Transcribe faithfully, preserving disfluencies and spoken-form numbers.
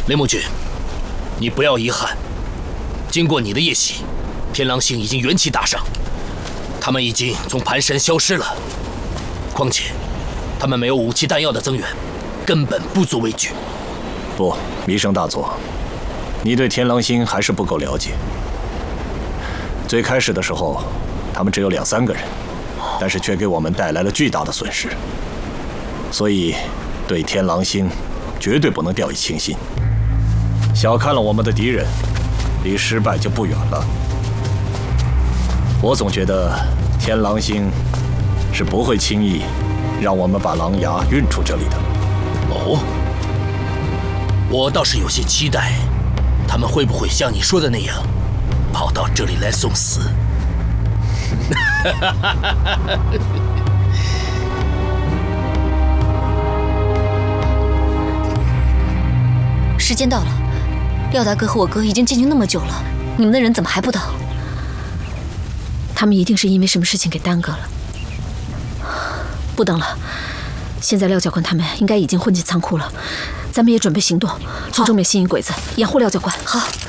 雷木君，你不要遗憾。经过你的夜袭，天狼星已经元气大伤，他们已经从盘山消失了。况且，他们没有武器弹药的增援，根本不足为惧。 不，弥生大佐，你对天狼星还是不够了解。最开始的时候，他们只有两三个人，但是却给我们带来了巨大的损失。所以，对天狼星绝对不能掉以轻心。小看了我们的敌人，离失败就不远了。我总觉得天狼星是不会轻易让我们把狼牙运出这里的。 哦，我倒是有些期待，他们会不会像你说的那样，跑到这里来送死？ 时间到了，廖大哥和我哥已经进行那么久了，你们的人怎么还不到？ 他们一定是因为什么事情给耽搁了。不等了，现在廖教官他们应该已经混进仓库了，咱们也准备行动，从正面吸引鬼子，掩护廖教官。 好。